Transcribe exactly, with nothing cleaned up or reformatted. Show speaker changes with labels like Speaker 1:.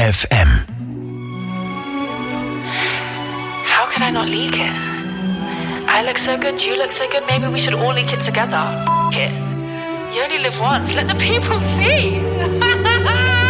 Speaker 1: F M.
Speaker 2: How could I not leak it? I look so good, you look so good, maybe we should all leak it together. F it. You only live once, let the people see.